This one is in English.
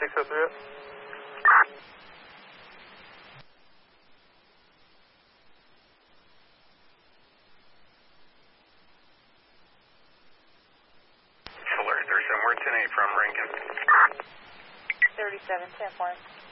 access it? Alert 37, we're 10-8 from Rankin. 37, 10-4.